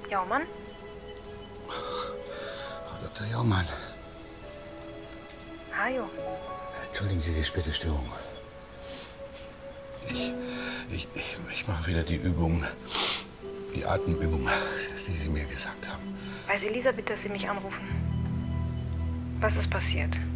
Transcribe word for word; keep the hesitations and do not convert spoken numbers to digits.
Jaumann? Frau Doktor Jaumann. Hajo. Entschuldigen Sie die späte Störung. Ich, ich, ich, ich mache wieder die Übung, die Atemübung, die Sie mir gesagt haben. Weiß Elisabeth, dass Sie mich anrufen? Was ist passiert?